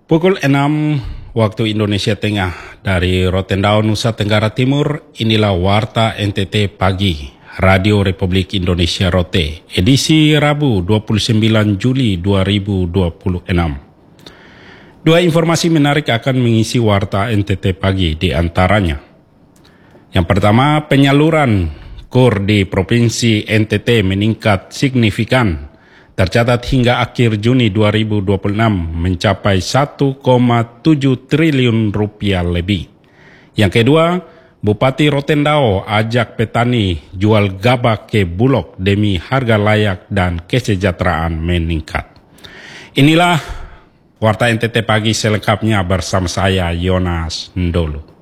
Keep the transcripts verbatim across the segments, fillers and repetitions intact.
Pukul enam waktu Indonesia Tengah dari Rotendao, Nusa Tenggara Timur, inilah Warta N T T Pagi, Radio Republik Indonesia Rote, edisi Rabu dua puluh sembilan Juli dua ribu dua puluh enam. Dua informasi menarik akan mengisi Warta N T T Pagi, di antaranya. Yang pertama, penyaluran kur di Provinsi N T T meningkat signifikan. Tercatat hingga akhir Juni dua ribu dua puluh enam mencapai satu koma tujuh triliun rupiah lebih. Yang kedua, Bupati Rotendao ajak petani jual gabah ke Bulog demi harga layak dan kesejahteraan meningkat. Inilah Warta N T T Pagi selengkapnya bersama saya, Yonas Ndolo.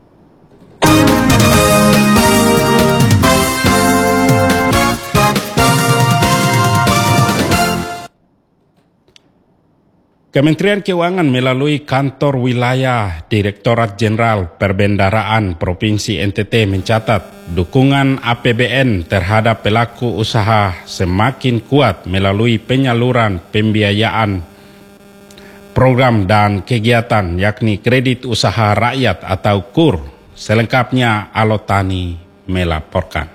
Kementerian Keuangan melalui Kantor Wilayah Direktorat Jenderal Perbendaharaan Provinsi N T T mencatat dukungan A P B N terhadap pelaku usaha semakin kuat melalui penyaluran pembiayaan program dan kegiatan yakni kredit usaha rakyat atau KUR. Selengkapnya Alotani melaporkan.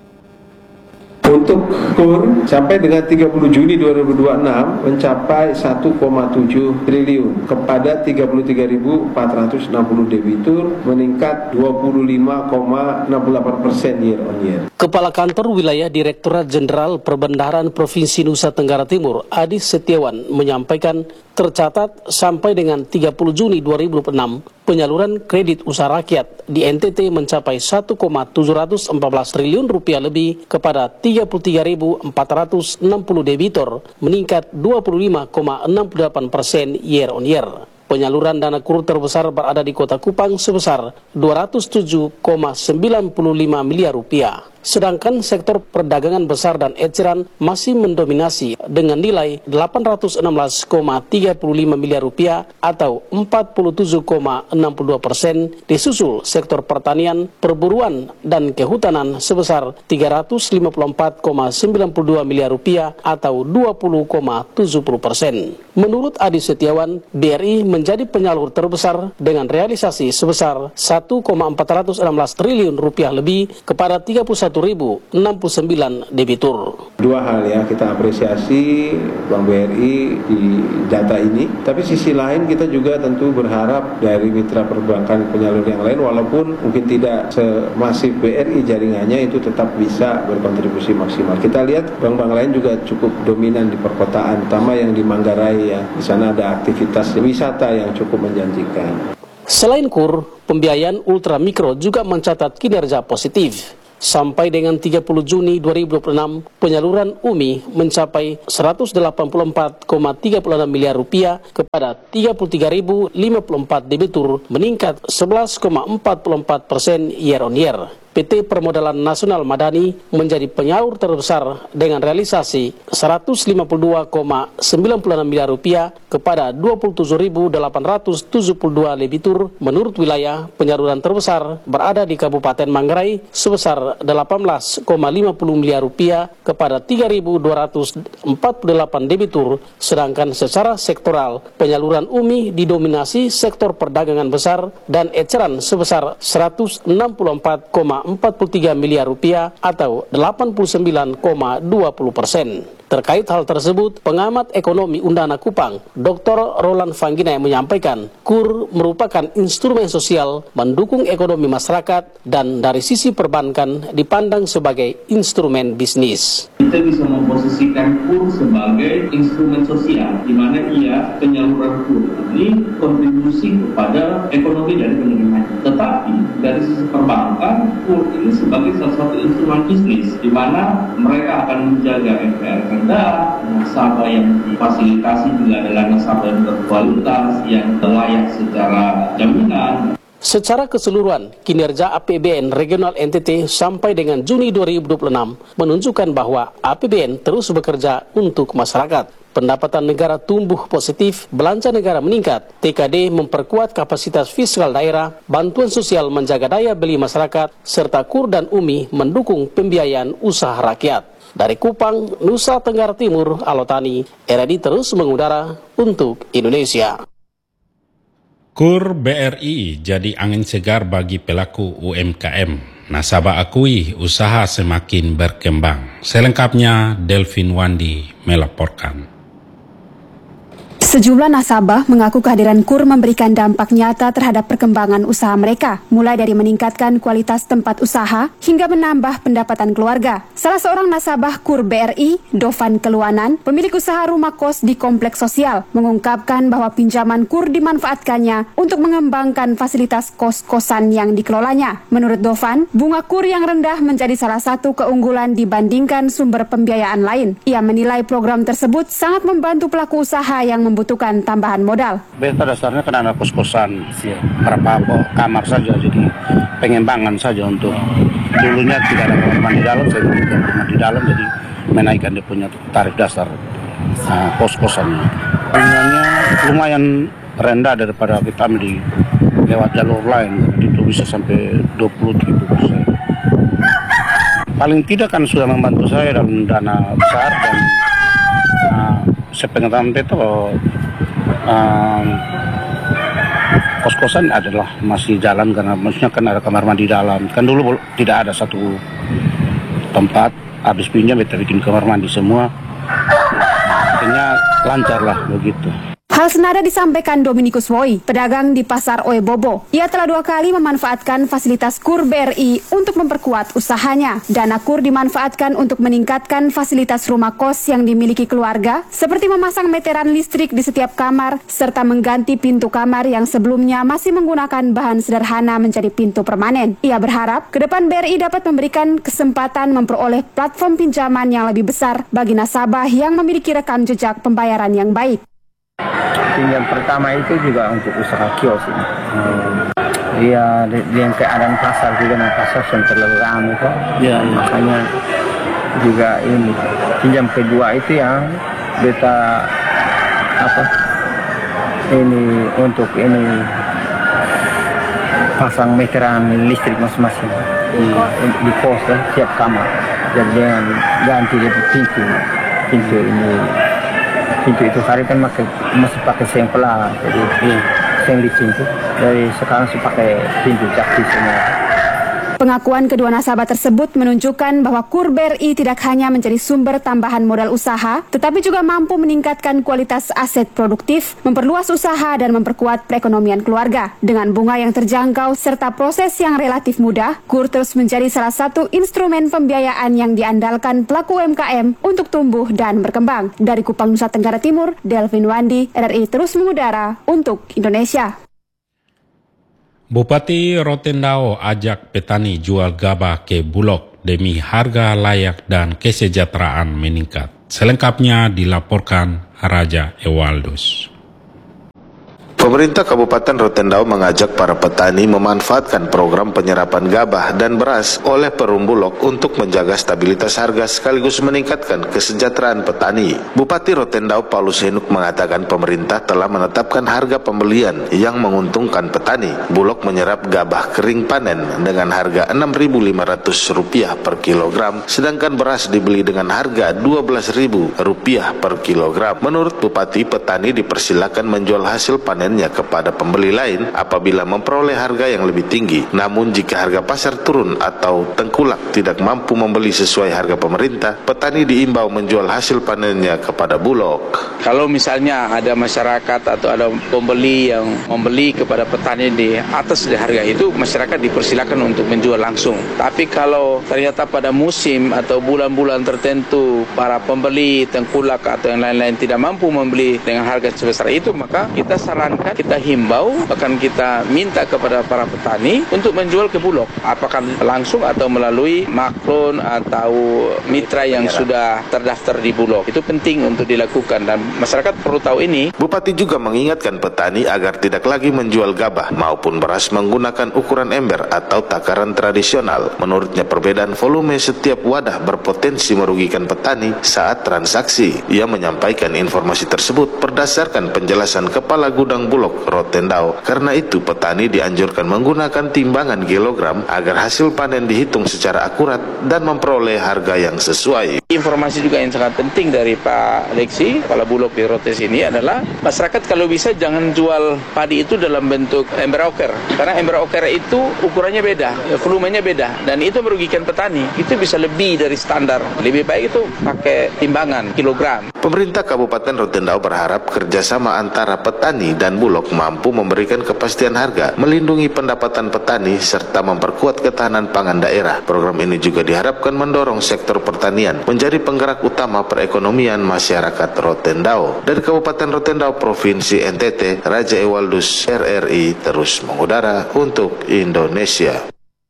Untuk KUR sampai dengan tiga puluh Juni dua ribu dua puluh enam mencapai satu koma tujuh triliun kepada tiga puluh tiga ribu empat ratus enam puluh debitur, meningkat dua puluh lima koma enam delapan persen year on year. Kepala Kantor Wilayah Direktorat Jenderal Perbendaharaan Provinsi Nusa Tenggara Timur, Adi Setiawan, menyampaikan tercatat sampai dengan tiga puluh Juni dua ribu dua puluh enam penyaluran kredit usaha rakyat di N T T mencapai satu koma tujuh empat belas triliun rupiah lebih kepada tiga puluh tiga ribu empat ratus enam puluh debitur, meningkat dua puluh lima koma enam delapan persen year on year. Penyaluran dana KUR terbesar berada di Kota Kupang sebesar dua ratus tujuh koma sembilan lima miliar rupiah. Sedangkan sektor perdagangan besar dan eceran masih mendominasi dengan nilai delapan ratus enam belas koma tiga lima miliar rupiah atau empat puluh tujuh koma enam dua persen, disusul sektor pertanian, perburuan, dan kehutanan sebesar tiga ratus lima puluh empat koma sembilan dua miliar rupiah atau dua puluh koma tujuh puluh persen. Menurut Adi Setiawan, B R I menjadi penyalur terbesar dengan realisasi sebesar satu koma empat enam belas triliun rupiah lebih kepada tiga puluh satu ribu enam puluh sembilan debitur. Dua hal ya, kita apresiasi Bank B R I di data ini, tapi sisi lain kita juga tentu berharap dari mitra perbankan penyalur yang lain, walaupun mungkin tidak semasif B R I jaringannya, itu tetap bisa berkontribusi maksimal. Kita lihat bank-bank lain juga cukup dominan di perkotaan, terutama yang di Manggarai ya. Di sana ada aktivitas wisata yang cukup menjanjikan. Selain KUR, pembiayaan ultramikro juga mencatat kinerja positif. Sampai dengan tiga puluh Juni dua ribu dua puluh enam, penyaluran U M I mencapai seratus delapan puluh empat koma tiga enam miliar rupiah kepada tiga puluh tiga ribu lima puluh empat debitur, meningkat sebelas koma empat empat persen year on year. P T Permodalan Nasional Madani menjadi penyalur terbesar dengan realisasi seratus lima puluh dua koma sembilan enam miliar rupiah kepada dua puluh tujuh ribu delapan ratus tujuh puluh dua debitur. Menurut wilayah, penyaluran terbesar berada di Kabupaten Manggarai sebesar delapan belas koma lima puluh miliar rupiah kepada tiga ribu dua ratus empat puluh delapan debitur, sedangkan secara sektoral penyaluran U M I didominasi sektor perdagangan besar dan eceran sebesar seratus enam puluh empat koma empat puluh tiga miliar rupiah atau delapan puluh sembilan koma dua puluh persen. Terkait hal tersebut, pengamat ekonomi Undana Kupang, Doktor Roland Vanggina menyampaikan, KUR merupakan instrumen sosial mendukung ekonomi masyarakat dan dari sisi perbankan dipandang sebagai instrumen bisnis. Kita bisa memposisikan KUR sebagai instrumen sosial, di mana ia penyaluran KUR ini kontribusi kepada ekonomi dari penerimaan. Tetapi dari sisi perbankan, KUR ini sebagai salah satu instrumen bisnis, di mana mereka akan menjaga N P L rendah, nasabah yang difasilitasi juga adalah nasabah yang berkualitas, yang layak secara jaminan. Secara keseluruhan, kinerja A P B N regional N T T sampai dengan Juni dua ribu dua puluh enam menunjukkan bahwa A P B N terus bekerja untuk masyarakat. Pendapatan negara tumbuh positif, belanja negara meningkat, T K D memperkuat kapasitas fiskal daerah, bantuan sosial menjaga daya beli masyarakat, serta KUR dan U M I mendukung pembiayaan usaha rakyat. Dari Kupang, Nusa Tenggara Timur, Alotani, R R I terus mengudara untuk Indonesia. Kur B R I jadi angin segar bagi pelaku U M K M. Nasabah akui usaha semakin berkembang. Selengkapnya Delvin Wandi melaporkan. Sejumlah nasabah mengaku kehadiran Kur memberikan dampak nyata terhadap perkembangan usaha mereka, mulai dari meningkatkan kualitas tempat usaha hingga menambah pendapatan keluarga. Salah seorang nasabah Kur B R I, Dovan Keluanan, pemilik usaha rumah kos di kompleks sosial, mengungkapkan bahwa pinjaman Kur dimanfaatkannya untuk mengembangkan fasilitas kos-kosan yang dikelolanya. Menurut Dovan, bunga Kur yang rendah menjadi salah satu keunggulan dibandingkan sumber pembiayaan lain. Ia menilai program tersebut sangat membantu pelaku usaha yang membutuhkan membutuhkan tambahan modal. Beta dasarnya kan ada kos-kosan, berapa kamar saja, jadi pengembangan saja untuk dulunya tidak ada kamar mandi dalam, saya berikan kamar mandi dalam, jadi menaikkan dia punya tarif dasar uh, kos-kosannya. Bunganya lumayan rendah daripada kita di lewat jalur lain, itu bisa sampai dua puluh tiga puluh persen. Paling tidak kan sudah membantu saya dalam dana besar dan uh, sepengetahuan itu um, kos-kosan adalah masih jalan karena maksudnya kan ada kamar mandi dalam. Kan dulu tidak ada satu tempat habis pinjam kita bikin kamar mandi semua. Akhirnya lancar lah begitu. Hal senada disampaikan Dominikus Woi, pedagang di Pasar Oebobo. Ia telah dua kali memanfaatkan fasilitas Kur B R I untuk memperkuat usahanya. Dana Kur dimanfaatkan untuk meningkatkan fasilitas rumah kos yang dimiliki keluarga, seperti memasang meteran listrik di setiap kamar, serta mengganti pintu kamar yang sebelumnya masih menggunakan bahan sederhana menjadi pintu permanen. Ia berharap ke depan B R I dapat memberikan kesempatan memperoleh platform pinjaman yang lebih besar bagi nasabah yang memiliki rekam jejak pembayaran yang baik. Pinjam pertama itu juga untuk usaha kios ini. Iya, hmm. dengan keadaan pasar juga, dengan pasar yang terlalu ramai kok. Ya, makanya juga ini pinjam kedua itu yang beta apa? Ini untuk ini pasang meteran listrik masing-masing hmm. di kos ya, tiap kamar. Jadi jangan ganti di pintu, pintu ini. Pintu itu hari kan masih, masih pakai seng pelan, jadi hmm. seng licin itu. Dari sekarang sih pakai pintu cakti semua. Pengakuan kedua nasabah tersebut menunjukkan bahwa Kur B R I tidak hanya menjadi sumber tambahan modal usaha, tetapi juga mampu meningkatkan kualitas aset produktif, memperluas usaha dan memperkuat perekonomian keluarga. Dengan bunga yang terjangkau serta proses yang relatif mudah, Kur terus menjadi salah satu instrumen pembiayaan yang diandalkan pelaku U M K M untuk tumbuh dan berkembang. Dari Kupang, Nusa Tenggara Timur, Delvin Wandi, R R I terus mengudara untuk Indonesia. Bupati Rotendao ajak petani jual gabah ke Bulog demi harga layak dan kesejahteraan meningkat. Selengkapnya dilaporkan Raja Ewaldus. Pemerintah Kabupaten Rotendao mengajak para petani memanfaatkan program penyerapan gabah dan beras oleh Perum Bulog untuk menjaga stabilitas harga sekaligus meningkatkan kesejahteraan petani. Bupati Rotendao Paulus Henuk mengatakan pemerintah telah menetapkan harga pembelian yang menguntungkan petani. Bulog menyerap gabah kering panen dengan harga enam ribu lima ratus rupiah per kilogram, sedangkan beras dibeli dengan harga dua belas ribu rupiah per kilogram. Menurut Bupati, petani dipersilakan menjual hasil panen kepada pembeli lain apabila memperoleh harga yang lebih tinggi. Namun jika harga pasar turun atau tengkulak tidak mampu membeli sesuai harga pemerintah, petani diimbau menjual hasil panennya kepada Bulog. Kalau misalnya ada masyarakat atau ada pembeli yang membeli kepada petani di atas dari harga itu, masyarakat dipersilakan untuk menjual langsung. Tapi kalau ternyata pada musim atau bulan-bulan tertentu para pembeli tengkulak atau yang lain-lain tidak mampu membeli dengan harga sebesar itu, maka kita sarankan, kita himbau, bahkan kita minta kepada para petani untuk menjual ke Bulog, apakah langsung atau melalui maklon atau mitra yang sudah terdaftar di Bulog. Itu penting untuk dilakukan dan masyarakat perlu tahu ini. Bupati juga mengingatkan petani agar tidak lagi menjual gabah maupun beras menggunakan ukuran ember atau takaran tradisional. Menurutnya perbedaan volume setiap wadah berpotensi merugikan petani saat transaksi. Ia menyampaikan informasi tersebut berdasarkan penjelasan Kepala Gudang Perumbulok, Rotendao. Karena itu petani dianjurkan menggunakan timbangan kilogram agar hasil panen dihitung secara akurat dan memperoleh harga yang sesuai. Informasi juga yang sangat penting dari Pak Leksi, Kepala Bulog di Rote sini adalah masyarakat kalau bisa jangan jual padi itu dalam bentuk ember oker, karena ember oker itu ukurannya beda, volumenya beda, dan itu merugikan petani. Itu bisa lebih dari standar. Lebih baik itu pakai timbangan kilogram. Pemerintah Kabupaten Rotendao berharap kerjasama antara petani dan Bulog mampu memberikan kepastian harga, melindungi pendapatan petani, serta memperkuat ketahanan pangan daerah. Program ini juga diharapkan mendorong sektor pertanian menjadi penggerak utama perekonomian masyarakat Rotendao. Dari Kabupaten Rotendao, Provinsi N T T, Raja Ewaldus, R R I terus mengudara untuk Indonesia.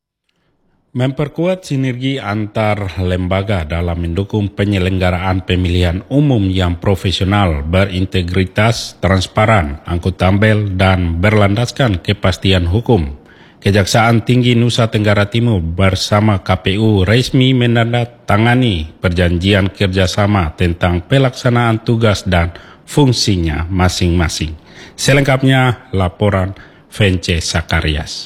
Memperkuat sinergi antar lembaga dalam mendukung penyelenggaraan pemilihan umum yang profesional, berintegritas, transparan, akuntabel, dan berlandaskan kepastian hukum. Kejaksaan Tinggi Nusa Tenggara Timur bersama K P U resmi menandatangani perjanjian kerjasama tentang pelaksanaan tugas dan fungsinya masing-masing. Selengkapnya laporan Vence Sakarias.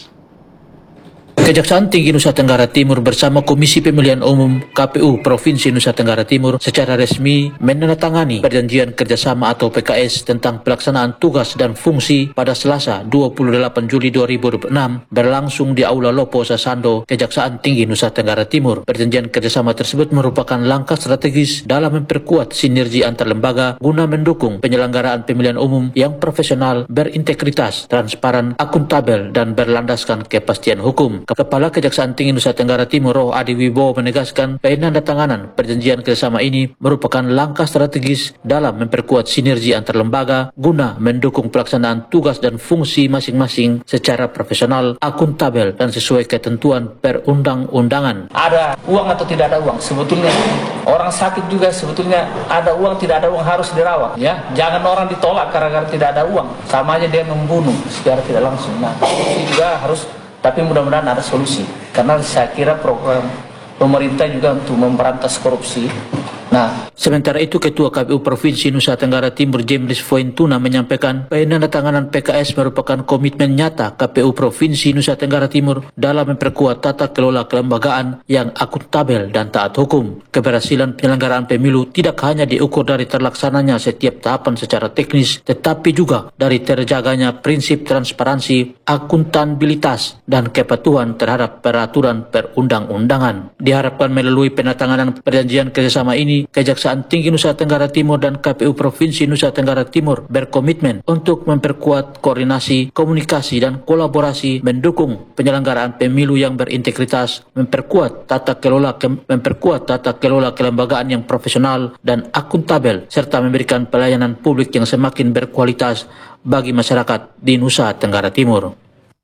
Kejaksaan Tinggi Nusa Tenggara Timur bersama Komisi Pemilihan Umum K P U Provinsi Nusa Tenggara Timur secara resmi menandatangani perjanjian kerjasama atau P K S tentang pelaksanaan tugas dan fungsi pada Selasa dua puluh delapan Juli dua ribu dua puluh enam berlangsung di Aula Lopo Sasando, Kejaksaan Tinggi Nusa Tenggara Timur. Perjanjian kerjasama tersebut merupakan langkah strategis dalam memperkuat sinergi antar lembaga guna mendukung penyelenggaraan pemilihan umum yang profesional, berintegritas, transparan, akuntabel, dan berlandaskan kepastian hukum. Kepala Kejaksaan Tinggi Nusa Tenggara Timur Roh Adi Wibowo menegaskan penandatanganan perjanjian kerjasama ini merupakan langkah strategis dalam memperkuat sinergi antar lembaga guna mendukung pelaksanaan tugas dan fungsi masing-masing secara profesional, akuntabel, dan sesuai ketentuan perundang-undangan. Ada uang atau tidak ada uang, sebetulnya orang sakit juga sebetulnya ada uang tidak ada uang harus dirawat, ya. Jangan orang ditolak karena tidak ada uang, sama aja dia membunuh secara tidak langsung. Nah, itu juga harus. Tapi mudah-mudahan ada solusi, karena saya kira program pemerintah juga untuk memberantas korupsi. Nah, sementara itu Ketua K P U Provinsi Nusa Tenggara Timur James Fointuna menyampaikan penandatanganan P K S merupakan komitmen nyata K P U Provinsi Nusa Tenggara Timur dalam memperkuat tata kelola kelembagaan yang akuntabel dan taat hukum. Keberhasilan penyelenggaraan pemilu tidak hanya diukur dari terlaksananya setiap tahapan secara teknis, tetapi juga dari terjaganya prinsip transparansi, akuntabilitas, dan kepatuhan terhadap peraturan perundang-undangan. Diharapkan melalui penandatanganan perjanjian kerjasama ini, Kejaksaan Tinggi Nusa Tenggara Timur dan K P U Provinsi Nusa Tenggara Timur berkomitmen untuk memperkuat koordinasi, komunikasi, dan kolaborasi mendukung penyelenggaraan pemilu yang berintegritas, memperkuat tata kelola ke, memperkuat tata kelola kelembagaan yang profesional dan akuntabel, serta memberikan pelayanan publik yang semakin berkualitas bagi masyarakat di Nusa Tenggara Timur.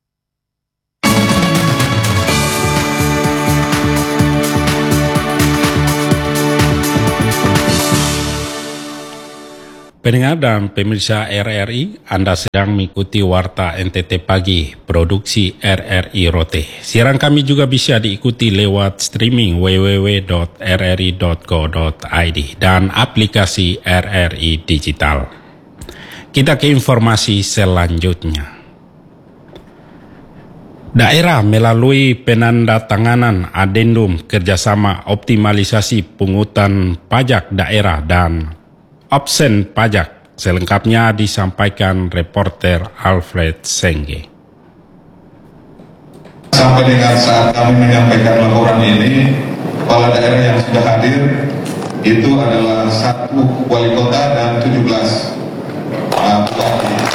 Pendengar dan pemirsa R R I, Anda sedang mengikuti Warta N T T Pagi, produksi R R I Rote. Siaran kami juga bisa diikuti lewat streaming w w w dot r r i dot co dot i d dan aplikasi R R I Digital. Kita ke informasi selanjutnya. Daerah melalui penandatanganan adendum kerjasama optimalisasi pungutan pajak daerah dan absen pajak. Selengkapnya disampaikan reporter Alfred Senge. Sampai dengan saat kami menyampaikan laporan ini, kepala daerah yang sudah hadir itu adalah satu wali kota dan tujuh belas bupati.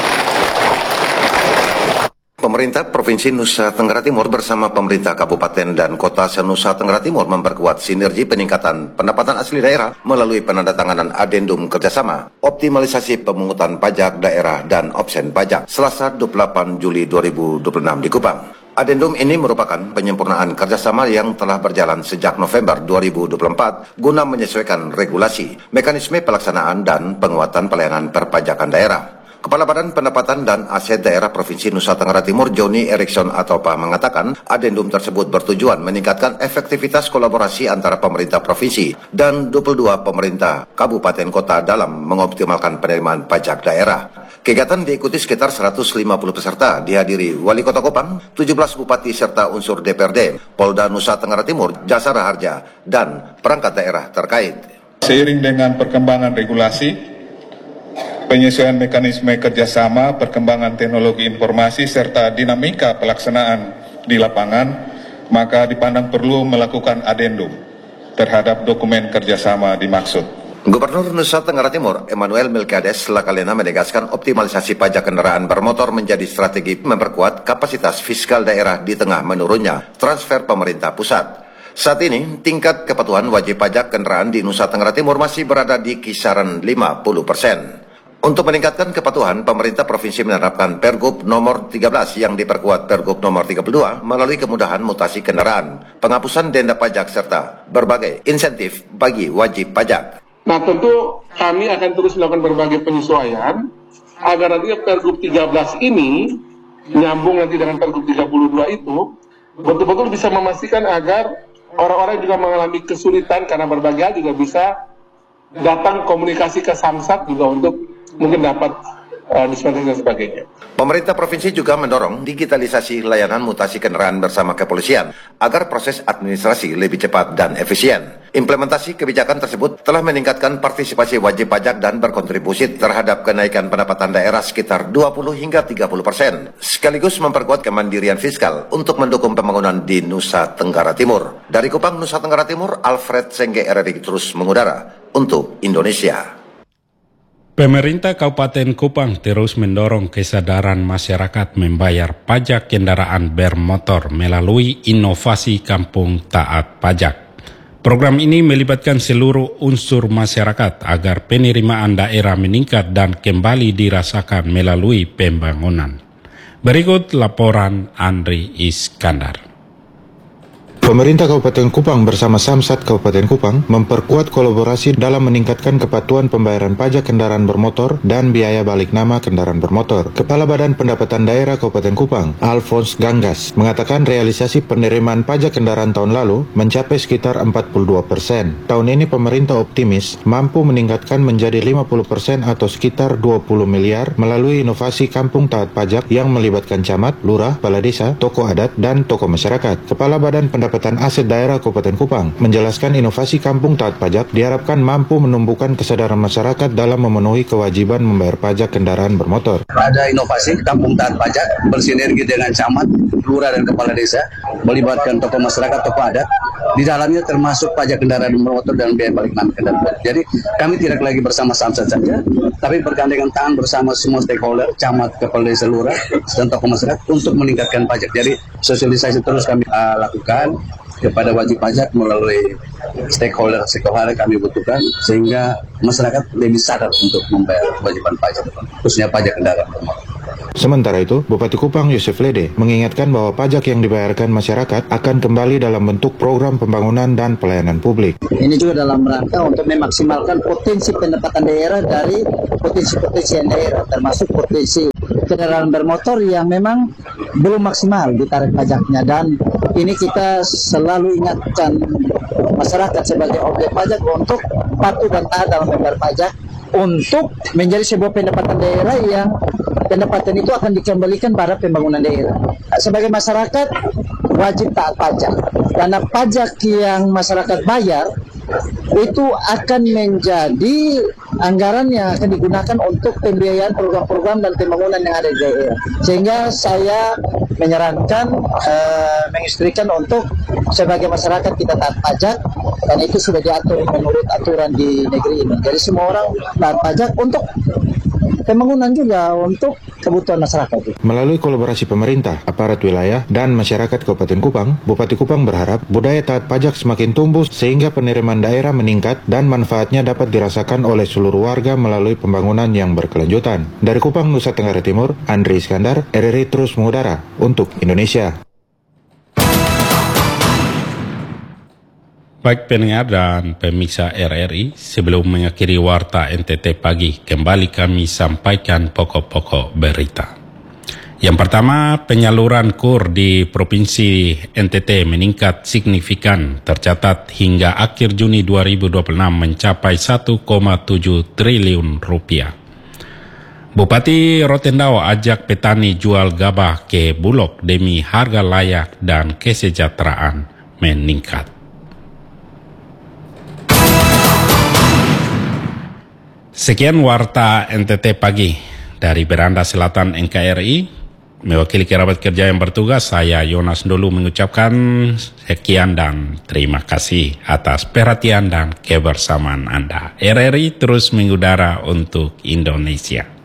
Pemerintah Provinsi Nusa Tenggara Timur bersama pemerintah Kabupaten dan Kota se-Nusa Tenggara Timur memperkuat sinergi peningkatan pendapatan asli daerah melalui penandatanganan adendum kerjasama optimalisasi pemungutan pajak daerah dan absen pajak Selasa dua puluh delapan Juli dua ribu dua puluh enam di Kupang. Adendum ini merupakan penyempurnaan kerjasama yang telah berjalan sejak November dua ribu dua puluh empat guna menyesuaikan regulasi, mekanisme pelaksanaan dan penguatan pelayanan perpajakan daerah. Kepala Badan Pendapatan dan Aset Daerah Provinsi Nusa Tenggara Timur, Joni Erickson Atopa, mengatakan adendum tersebut bertujuan meningkatkan efektivitas kolaborasi antara pemerintah provinsi dan dua puluh dua pemerintah kabupaten kota dalam mengoptimalkan penerimaan pajak daerah. Kegiatan diikuti sekitar seratus lima puluh peserta, dihadiri Wali Kota Kupang, tujuh belas bupati serta unsur D P R D, Polda Nusa Tenggara Timur, Jasara Harja, dan perangkat daerah terkait. Seiring dengan perkembangan regulasi, penyesuaian mekanisme kerjasama, perkembangan teknologi informasi, serta dinamika pelaksanaan di lapangan, maka dipandang perlu melakukan adendum terhadap dokumen kerjasama dimaksud. Gubernur Nusa Tenggara Timur, Emmanuel Melkiades Lakalena, menegaskan optimalisasi pajak kendaraan bermotor menjadi strategi memperkuat kapasitas fiskal daerah di tengah menurunnya transfer pemerintah pusat. Saat ini, tingkat kepatuhan wajib pajak kendaraan di Nusa Tenggara Timur masih berada di kisaran lima puluh persen. Untuk meningkatkan kepatuhan, pemerintah provinsi menerapkan Pergub nomor tiga belas yang diperkuat Pergub nomor tiga puluh dua melalui kemudahan mutasi kendaraan, penghapusan denda pajak, serta berbagai insentif bagi wajib pajak. Nah, tentu kami akan terus melakukan berbagai penyesuaian agar nanti Pergub tiga belas ini nyambung nanti dengan Pergub tiga puluh dua itu betul-betul bisa memastikan agar orang-orang yang juga mengalami kesulitan karena berbagai hal juga bisa datang komunikasi ke Samsat juga untuk mungkin dapat uh, dispensasi dan sebagainya. Pemerintah provinsi juga mendorong digitalisasi layanan mutasi kendaraan bersama kepolisian agar proses administrasi lebih cepat dan efisien. Implementasi kebijakan tersebut telah meningkatkan partisipasi wajib pajak dan berkontribusi terhadap kenaikan pendapatan daerah sekitar dua puluh hingga tiga puluh persen, sekaligus memperkuat kemandirian fiskal untuk mendukung pembangunan di Nusa Tenggara Timur. Dari Kupang, Nusa Tenggara Timur, Alfred Sengge R R I terus mengudara untuk Indonesia. Pemerintah Kabupaten Kupang terus mendorong kesadaran masyarakat membayar pajak kendaraan bermotor melalui inovasi Kampung Taat Pajak. Program ini melibatkan seluruh unsur masyarakat agar penerimaan daerah meningkat dan kembali dirasakan melalui pembangunan. Berikut laporan Andri Iskandar. Pemerintah Kabupaten Kupang bersama Samsat Kabupaten Kupang memperkuat kolaborasi dalam meningkatkan kepatuhan pembayaran pajak kendaraan bermotor dan biaya balik nama kendaraan bermotor. Kepala Badan Pendapatan Daerah Kabupaten Kupang, Alphonse Ganggas, mengatakan realisasi penerimaan pajak kendaraan tahun lalu mencapai sekitar empat puluh dua persen. Tahun ini pemerintah optimis mampu meningkatkan menjadi lima puluh persen atau sekitar dua puluh miliar melalui inovasi Kampung Taat Pajak yang melibatkan camat, lurah, kepala desa, tokoh adat, dan tokoh masyarakat. Kepala Badan Pendapatan Pendapatan Aset Daerah Kabupaten Kupang menjelaskan inovasi Kampung Taat Pajak diharapkan mampu menumbuhkan kesadaran masyarakat dalam memenuhi kewajiban membayar pajak kendaraan bermotor. Ada inovasi Kampung Taat Pajak bersinergi dengan camat, lurah, dan kepala desa, melibatkan tokoh masyarakat, tokoh adat. Di dalamnya termasuk pajak kendaraan bermotor dan biaya balik nama kendaraan. Jadi kami tidak lagi bersama Samsat saja, tapi bergandengan tangan bersama semua stakeholder, camat, kepala desa, lurah, dan tokoh masyarakat untuk meningkatkan pajak. Jadi sosialisasi terus kami uh, lakukan kepada wajib pajak melalui stakeholder stakeholder kami butuhkan sehingga masyarakat lebih sadar untuk membayar kewajiban pajak, khususnya pajak kendaraan bermotor. Sementara itu, Bupati Kupang Yusuf Lede mengingatkan bahwa pajak yang dibayarkan masyarakat akan kembali dalam bentuk program pembangunan dan pelayanan publik. Ini juga dalam rangka untuk memaksimalkan potensi pendapatan daerah dari potensi-potensi yang daerah, termasuk potensi kendaraan bermotor yang memang belum maksimal ditarik pajaknya, dan ini kita selalu ingatkan masyarakat sebagai objek pajak untuk patuh dan taat dalam membayar pajak untuk menjadi sebuah pendapatan daerah yang pendapatan itu akan dikembalikan pada pembangunan daerah. Sebagai masyarakat wajib taat pajak, karena pajak yang masyarakat bayar itu akan menjadi anggaran yang akan digunakan untuk pembiayaan program-program dan pembangunan yang ada di daerah. Sehingga saya menyarankan, uh, menginstruksikan untuk sebagai masyarakat kita taat pajak, dan itu sudah diatur menurut aturan di negeri ini. Jadi semua orang taat pajak untuk pembangunan juga, untuk kebutuhan masyarakat. Melalui kolaborasi pemerintah, aparat wilayah, dan masyarakat Kabupaten Kupang, Bupati Kupang berharap budaya taat pajak semakin tumbuh sehingga penerimaan daerah meningkat dan manfaatnya dapat dirasakan oleh seluruh warga melalui pembangunan yang berkelanjutan. Dari Kupang, Nusa Tenggara Timur, Andri Iskandar, R R I terus mengudara untuk Indonesia. Baik pendengar dan pemirsa R R I, sebelum mengakhiri Warta N T T Pagi, kembali kami sampaikan pokok-pokok berita. Yang pertama, penyaluran kur di Provinsi N T T meningkat signifikan, tercatat hingga akhir Juni dua ribu dua puluh enam mencapai satu koma tujuh triliun rupiah. Bupati Rotendao ajak petani jual gabah ke Bulog demi harga layak dan kesejahteraan meningkat. Sekian Warta N T T Pagi dari Beranda Selatan N K R I. Mewakili kerabat kerja yang bertugas, saya Yonas Dulu mengucapkan sekian dan terima kasih atas perhatian dan kebersamaan Anda. R R I terus mengudara untuk Indonesia.